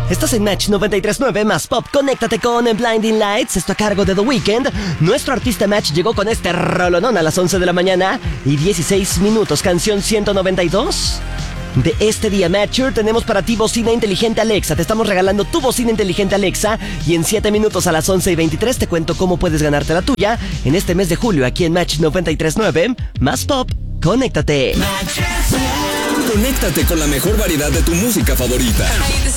Estás en Match 93.9 más Pop. Conéctate con Blinding Lights. Esto a cargo de The Weeknd. Nuestro artista Match llegó con este rolonón a las 11 de la mañana y 16 minutos. Canción 192 de este día. Matcher, tenemos para ti bocina inteligente Alexa. Te estamos regalando tu bocina inteligente Alexa. Y en 7 minutos a las 11 y 23 te cuento cómo puedes ganarte la tuya en este mes de julio aquí en Match 93.9 más Pop. Conéctate. Conéctate con la mejor variedad de tu música favorita.